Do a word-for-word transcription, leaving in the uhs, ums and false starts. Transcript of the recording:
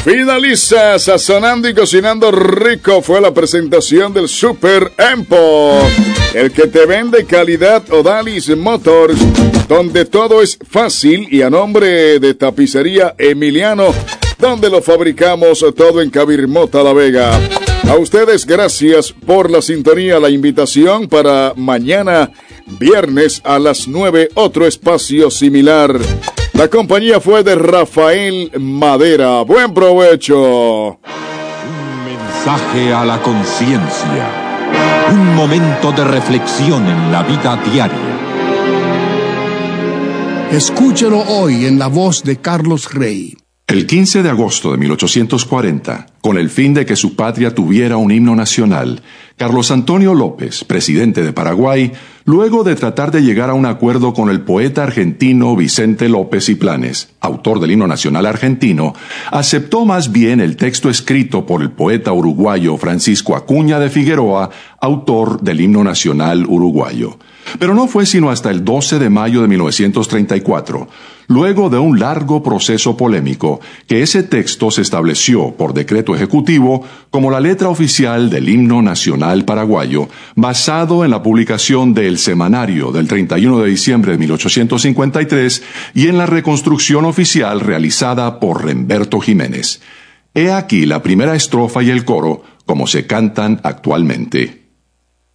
Finaliza Sazonando y Cocinando Rico. Fue la presentación del Super Empo, el que te vende calidad. Odalis Motors, donde todo es fácil, y a nombre de Tapicería Emiliano, donde lo fabricamos todo en Cabirmota, La Vega. A ustedes gracias por la sintonía. La invitación para mañana viernes a las nueve, otro espacio similar. La compañía fue de Rafael Madera. Buen provecho. Un mensaje a la conciencia. Un momento de reflexión en la vida diaria. Escúchelo hoy en la voz de Carlos Rey. El quince de agosto de mil ochocientos cuarenta, con el fin de que su patria tuviera un himno nacional, Carlos Antonio López, presidente de Paraguay, luego de tratar de llegar a un acuerdo con el poeta argentino Vicente López y Planes, autor del himno nacional argentino, aceptó más bien el texto escrito por el poeta uruguayo Francisco Acuña de Figueroa, autor del himno nacional uruguayo. Pero no fue sino hasta el doce de mayo de mil novecientos treinta y cuatro, luego de un largo proceso polémico, que ese texto se estableció por decreto ejecutivo como la letra oficial del himno nacional paraguayo, basado en la publicación del Semanario del treinta y uno de diciembre de mil ochocientos cincuenta y tres y en la reconstrucción oficial realizada por Remberto Jiménez. He aquí la primera estrofa y el coro como se cantan actualmente.